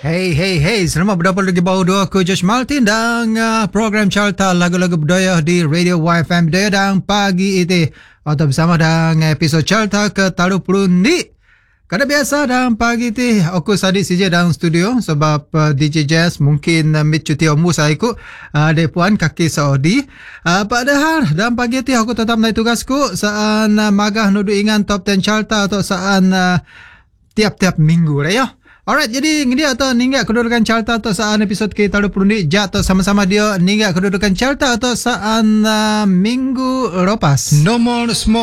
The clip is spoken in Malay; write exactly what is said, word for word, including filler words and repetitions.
Hey, hey, hey. Selamat berdapat lagi baru dua aku Josh Martin dan uh, program Carta lagu-lagu budaya di Radio Y F M Budaya dan pagi ini. Atau bersama dengan episod Carta ke tiga puluh ni. Kada biasa dan pagi ini aku sadik saja dalam studio sebab uh, D J Jazz mungkin uh, mit cuti umur saya ikut uh, dari puan kaki Saudi. Uh, padahal dalam pagi ini aku tetap naik tugasku saan uh, magah nudu ingan top sepuluh Carta atau saan uh, tiap-tiap minggu lah ya. Alright, jadi dia atau ninggak kedudukan Carta atau saan episod ke tiga puluh ni jat atau sama-sama dia ninggak kedudukan Carta atau saan uh, minggu lepas. No more small